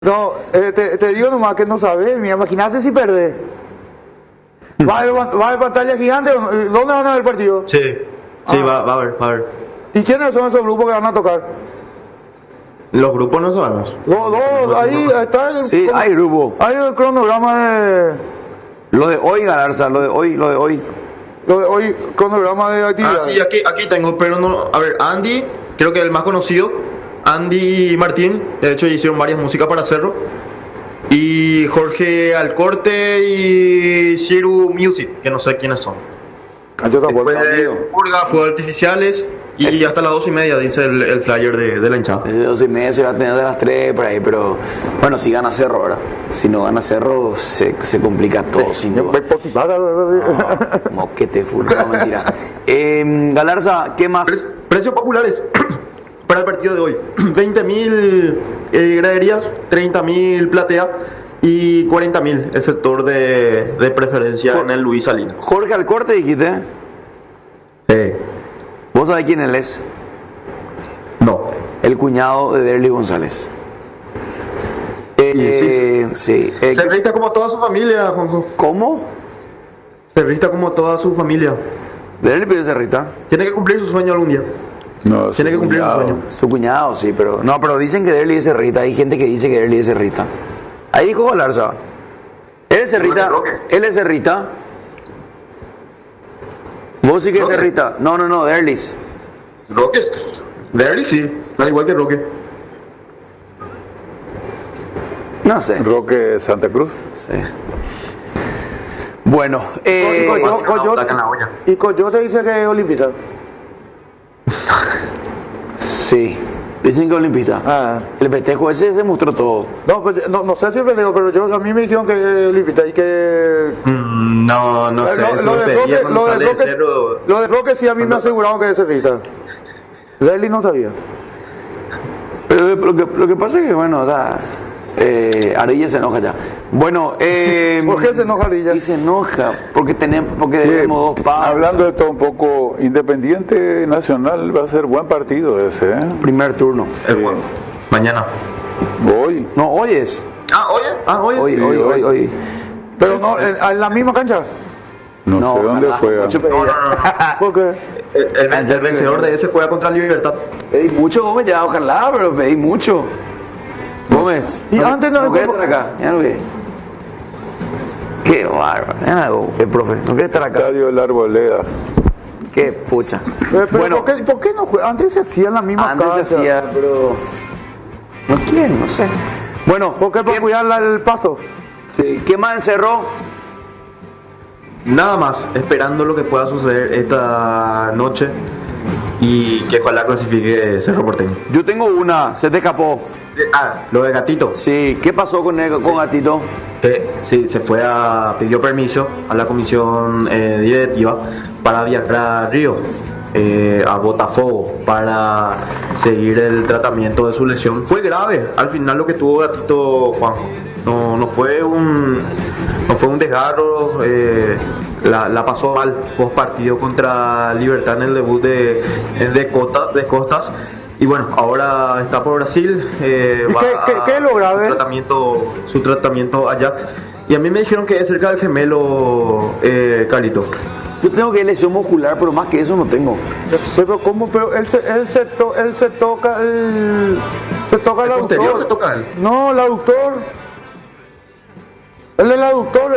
No, te digo nomás que no sabes, imagínate si perdés. ¿Va a haber pantalla gigante? ¿Dónde van a ver el partido? Sí, va a haber, va a haber. ¿Y quiénes son esos grupos que van a tocar? Los grupos no sabemos. Ahí está el, Sí, hay grupo. hay el cronograma de... Lo de hoy, Galarza, lo de hoy. Lo de hoy, cronograma de actividad. Sí, aquí tengo, pero no. A ver, Andy, creo que el más conocido, Andy Martín, de hecho hicieron varias músicas para Cerro. Y Jorge Alcorte y Shiru Music, que no sé quiénes son. Yo tampoco. Después Purga, Fuegos Artificiales y hasta las 2:30 dice el flyer de la hinchada. Desde 2:30 se va a tener de las 3 por ahí, pero bueno, si gana Cerro, ¿verdad? Si no gana Cerro, se complica todo, sin duda. Moquete full, no, mentira. Galarza, ¿qué más? Precios populares para el partido de hoy: 20.000 graderías, 30.000 platea y 40.000 el sector de preferencia en el Luis Salinas. Jorge Alcorte, dijiste. ¿Vos sabés quién él es? No. El cuñado de Derly González. Sí. Se rista como toda su familia, Juanjo. ¿Cómo? Se rista como toda su familia. Derly pidió Cerrita. Tiene que cumplir su sueño algún día. No, Tiene que cumplir su sueño. Su cuñado, sí, pero... No, pero dicen que Derly es Cerrita. Hay gente que dice que Derly es Cerrita. Ahí dijo Galarza. ¿Él es Cerrita? ¿Él es Cerrita? ¿Vos sí que es Cerrita? No, Derlis. Roque. Derry sí, al igual que Roque. No sé. Roque Santa Cruz. Sí. Bueno, Y Coyote dice que es olimpista. sí. Dicen que olimpista. El festejo ese se mostró todo. No sé si el festejo, pero a mí me dijeron que es olimpista y que... No sé. Lo de Roque sí a mí me aseguraron que es cerrista. Leslie no sabía. Pero lo que pasa es que, bueno, Arilla se enoja ya. Bueno, ¿por qué se enoja Arilla? Y se enoja porque tenemos dos pasos. Hablando de todo un poco, Independiente Nacional va a ser buen partido ese, ¿eh? Primer turno. Bueno. Mañana. Hoy. No, hoy es. Hoy. Pero no, en la misma cancha. No sé dónde juega. No. ¿Por qué? El vencedor de ese juega contra Libertad. Pedí mucho, Gómez, ya, ojalá, pero pedí mucho. Gómez. Y antes no querés estar acá. Ya no querés. Qué bárbaro. Ya no, profe, no querés estar acá. Estadio de la Arboleda. Qué pucha. Pero Bueno, ¿por qué no juega? Antes se hacía en la misma cancha. antes se hacía, pero no quieren, no sé. Bueno, ¿Por qué? ¿Para cuidar el pasto? sí. ¿Qué más encerró? Nada más, esperando lo que pueda suceder esta noche y que ojalá clasifique Cerro Porteño. Yo tengo una, se te escapó. Lo de Gatito. Sí, ¿qué pasó con Gatito? Sí, pidió permiso a la comisión directiva para viajar a Río, a Botafogo, para seguir el tratamiento de su lesión. Fue grave, al final lo que tuvo Gatito, Juanjo. No fue un desgarro, la pasó mal post partido contra Libertad en el debut de Costas. Y bueno, ahora está por Brasil, ¿Qué es lo grave? Su tratamiento allá. Y a mí me dijeron que es cerca del gemelo, Carlito. Yo tengo que lesión muscular, pero más que eso no tengo. Pero ¿cómo? Pero él se toca el posterior aductor. se toca él. No, el aductor. Él es el aductor,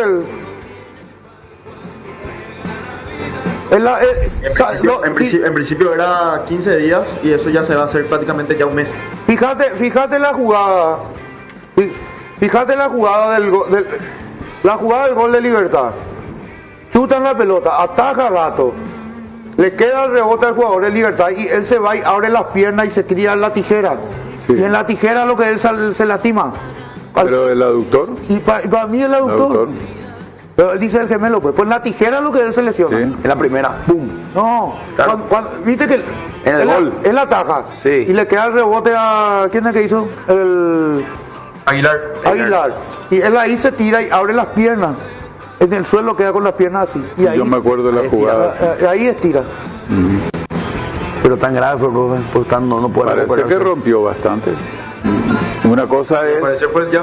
En principio era 15 días y eso ya se va a hacer prácticamente ya un mes. Fíjate la jugada. Fíjate la jugada la jugada del gol de Libertad. Chutan la pelota, ataja a Gato. Le queda el rebote al jugador de Libertad y él se va y abre las piernas y se tira la tijera. Sí. Y en la tijera lo que él se lastima. Pero el aductor. Y para mí el aductor. Pero él dice el gemelo, pues en la tijera lo que él se lesiona. Sí. En la primera, ¡pum! No, Claro. viste que En el gol. él ataja. Sí. Y le queda el rebote a... ¿Quién es que hizo? El Aguilar. Y él ahí se tira y abre las piernas. En el suelo queda con las piernas así. Y ahí, Yo me acuerdo de la jugada. ahí estira. Pero tan grave fue, profe, pues no puede Parece que recuperarse. rompió bastante. Una cosa Al es... parecer fue ya